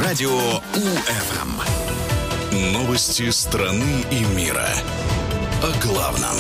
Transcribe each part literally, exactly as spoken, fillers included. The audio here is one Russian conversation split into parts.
радио УФМ. Новости страны и мира. О главном.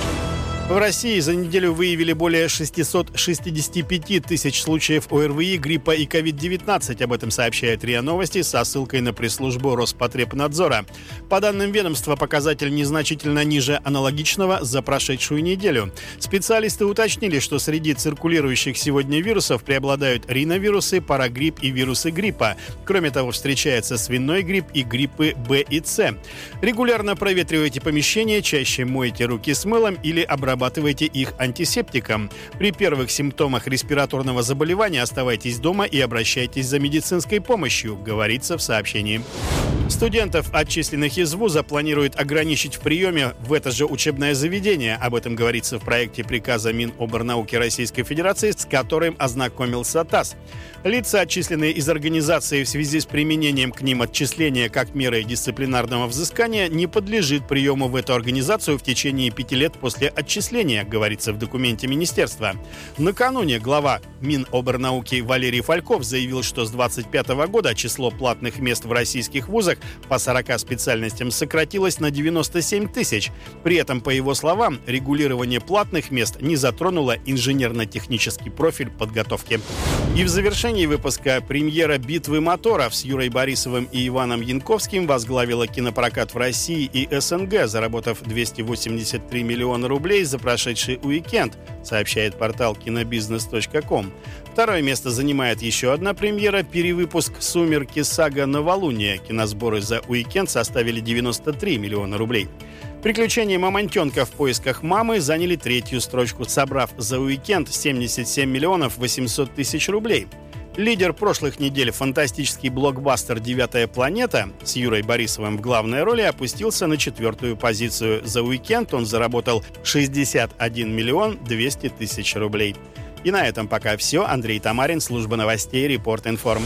В России за неделю выявили более шестьсот шестьдесят пять тысяч случаев ОРВИ, гриппа и ковид девятнадцать. Об этом сообщает РИА Новости со ссылкой на пресс-службу Роспотребнадзора. По данным ведомства, показатель незначительно ниже аналогичного за прошедшую неделю. Специалисты уточнили, что среди циркулирующих сегодня вирусов преобладают риновирусы, парагрипп и вирусы гриппа. Кроме того, встречается свиной грипп и гриппы Б и С. Регулярно проветривайте помещения, чаще мойте руки с мылом или обрабатывайте Обрабатывайте их антисептиком. При первых симптомах респираторного заболевания оставайтесь дома и обращайтесь за медицинской помощью, говорится в сообщении. Студентов, отчисленных из вуза, планируют ограничить в приеме в это же учебное заведение. Об этом говорится в проекте приказа Миноборнауки Российской Федерации, с которым ознакомился ТАСС. Лица, отчисленные из организации в связи с применением к ним отчисления как меры дисциплинарного взыскания, не подлежит приему в эту организацию в течение пяти лет после отчисления, говорится в документе министерства. Накануне глава Миноборнауки Валерий Фальков заявил, что с двадцать пятого года число платных мест в российских вузах по сорока специальностям сократилось на девяносто семь тысяч. При этом, по его словам, регулирование платных мест не затронуло инженерно-технический профиль подготовки. И в завершении выпуска премьера «Битвы моторов» с Юрой Борисовым и Иваном Янковским возглавила кинопрокат в России и СНГ, заработав двести восемьдесят три миллиона рублей за прошедший уикенд, сообщает портал кинобизнес точка ком. Второе место занимает еще одна премьера – перевыпуск «Сумерки. Сага Новолуние». Киносборы за уикенд составили девяносто три миллиона рублей. «Приключения мамонтенка в поисках мамы» заняли третью строчку, собрав за уикенд семьдесят семь миллионов восемьсот тысяч рублей. Лидер прошлых недель, фантастический блокбастер «Девятая планета» с Юрой Борисовым в главной роли, опустился на четвертую позицию. За уикенд он заработал шестьдесят один миллион двести тысяч рублей. И на этом пока все. Андрей Тамарин, служба новостей, Репорт Информ.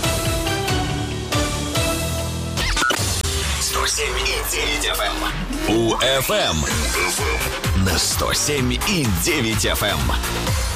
сто семь и девять эф эм. УФМ на сто семь и девять эф эм.